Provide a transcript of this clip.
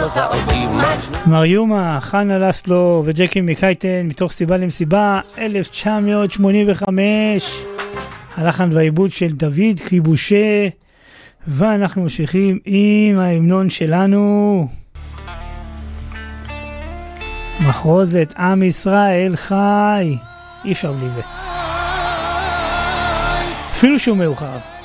מריומה, חנה לסלו וג'קי מקייטן מתוך סיבה למסיבה 1985, הלחן והעיבוד של דוד קריבושה. ואנחנו ממשיכים עם ההמנון שלנו, מחרוזת עם ישראל חי, אי אפשר בלי זה אפילו שהוא מאוחר.